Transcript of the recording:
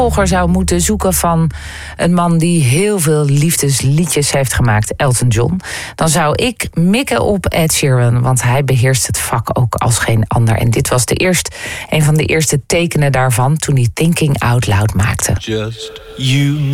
opvolger zou moeten zoeken van een man die heel veel liefdesliedjes heeft gemaakt, Elton John, dan zou ik mikken op Ed Sheeran, want hij beheerst het vak ook als geen ander. En dit was een van de eerste tekenen daarvan toen hij Thinking Out Loud maakte. Just you.